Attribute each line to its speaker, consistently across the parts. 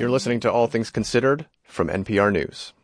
Speaker 1: You're listening to All Things Considered from NPR News.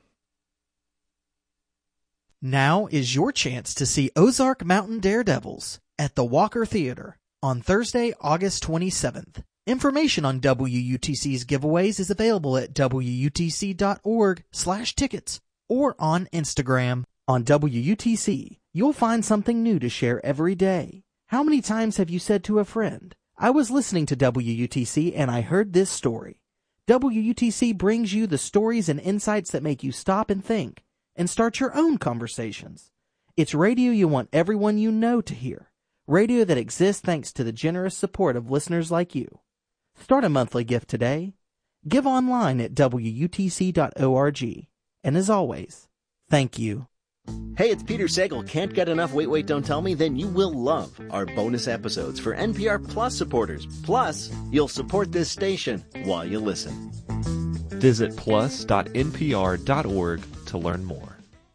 Speaker 2: Now is your chance to see Ozark Mountain Daredevils at the Walker Theater on Thursday, August 27th. Information on WUTC's giveaways is available at WUTC.org/tickets or on Instagram. On WUTC, you'll find something new to share every day. How many times have you said to a friend, "I was listening to WUTC and I heard this story"? WUTC brings you the stories and insights that make you stop and think and start your own conversations. It's radio you want everyone you know to hear. Radio that exists thanks to the generous support of listeners like you. Start a monthly gift today. Give online at WUTC.org. And as always, thank you.
Speaker 3: Hey, it's Peter Sagal. Can't get enough Wait, Wait, Don't Tell Me? Then you will love our bonus episodes for NPR Plus supporters. Plus, you'll support this station while you listen.
Speaker 4: Visit plus.npr.org to learn more.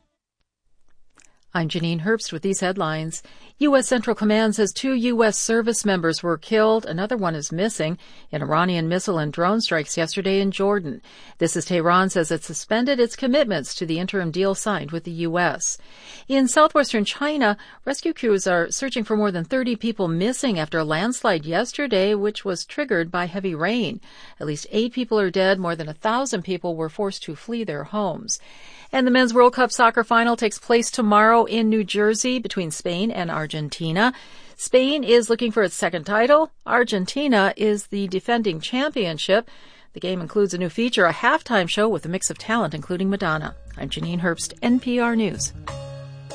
Speaker 5: I'm Janine Herbst with these headlines. U.S. Central Command says 2 U.S. service members were killed. Another one is missing in Iranian missile and drone strikes yesterday in Jordan. This as Tehran says it suspended its commitments to the interim deal signed with the U.S. In southwestern China, rescue crews are searching for more than 30 people missing after a landslide yesterday, which was triggered by heavy rain. At least 8 people are dead. More than 1,000 people were forced to flee their homes. And the Men's World Cup soccer final takes place tomorrow in New Jersey between Spain and Argentina. Spain is looking for its second title. Argentina is the defending championship. The game includes a new feature, a halftime show with a mix of talent, including Madonna. I'm Janine Herbst, NPR News.